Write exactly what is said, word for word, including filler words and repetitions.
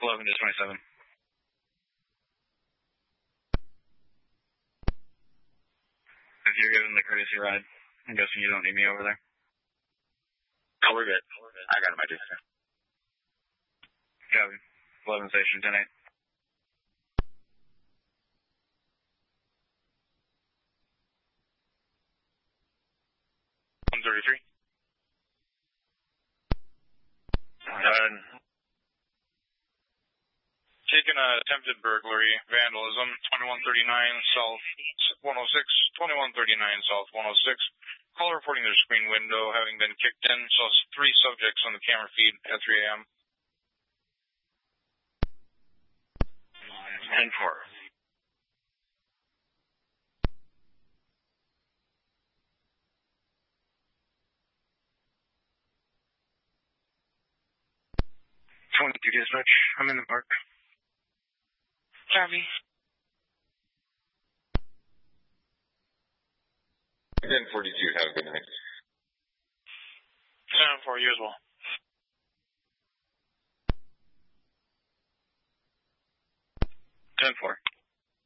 eleven to twenty-seven. If you're giving the courtesy ride, I'm guessing you don't need me over there. Oh, we're good. We're good. I got my discount. Copy. eleven station, ten eight. one thirty-three. Uh, taking an attempted burglary, vandalism, twenty-one thirty-nine South one oh six, twenty-one thirty-nine South one oh six. Caller reporting their screen window having been kicked in, so it's three subjects on the camera feed at three a.m. ten four. twenty-two dispatch. I'm in the park. Copy. ten forty-two, have a good night. ten four, you as well. ten four.